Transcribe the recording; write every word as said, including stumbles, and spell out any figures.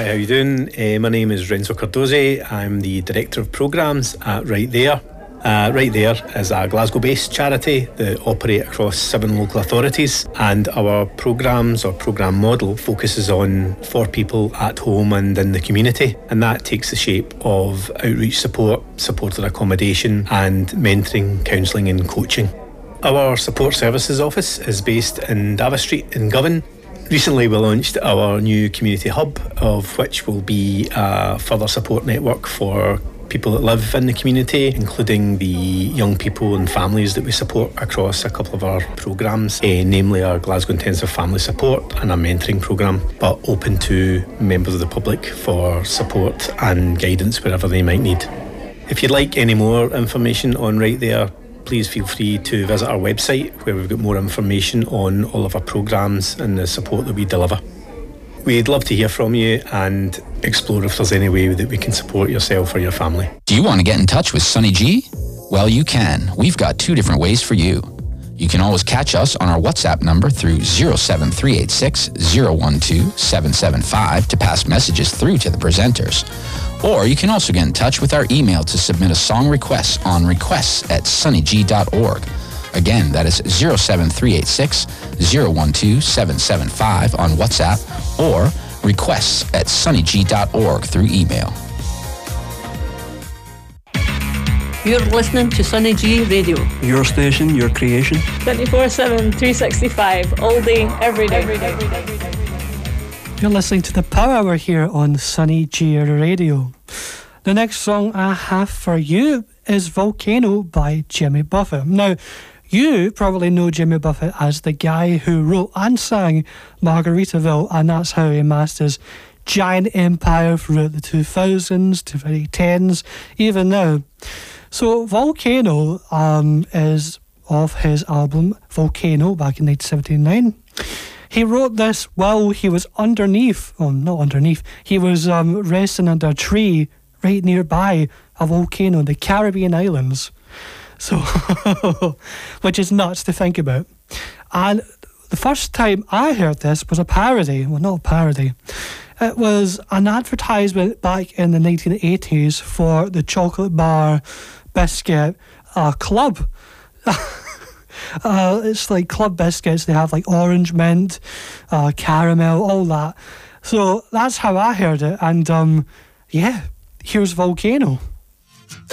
Hi, how you doing? Uh, my name is Renzo Cardozi. I'm the Director of Programmes at Right There. Uh, Right There is a Glasgow-based charity that operate across seven local authorities, and our programmes or programme model focuses on for people at home and in the community, and that takes the shape of outreach support, supported accommodation and mentoring, counselling and coaching. Our support services office is based in Davos Street in Govan. Recently we launched our new community hub, of which will be a further support network for people that live in the community, including the young people and families that we support across a couple of our programmes, eh, namely our Glasgow Intensive Family Support and our mentoring programme, but open to members of the public for support and guidance wherever they might need. If you'd like any more information on Right There, please feel free to visit our website, where we've got more information on all of our programmes and the support that we deliver. We'd love to hear from you and explore if there's any way that we can support yourself or your family. Do you want to get in touch with Sunny G? Well, you can. We've got two different ways for you. You can always catch us on our WhatsApp number through zero seven three eight six zero one two seven seven five to pass messages through to the presenters. Or you can also get in touch with our email to submit a song request on requests at sunny g dot org. Again, that is zero seven three eight six zero one two seven seven five on WhatsApp or requests at sunny g dot org through email. You're listening to Sunny G Radio. Your station, your creation. twenty-four seven, three sixty-five, all day, every day. Every day, every day, every day. You're listening to the Power Hour here on Sunny G Radio. The next song I have for you is Volcano by Jimmy Buffett. Now, you probably know Jimmy Buffett as the guy who wrote and sang Margaritaville, and that's how he amassed his giant empire throughout the two thousands to the tens, even now. So Volcano um, is off his album Volcano back in nineteen seventy-nine. He wrote this while he was underneath, oh not underneath, he was um, resting under a tree right nearby a volcano in the Caribbean islands. So, which is nuts to think about. And the first time I heard this was a parody, well not a parody, it was an advertisement back in the nineteen eighties for the chocolate bar biscuit uh, club. Uh, it's like club biscuits. They have like orange mint, uh, caramel, all that. So that's how I heard it. And um, yeah, here's Volcano.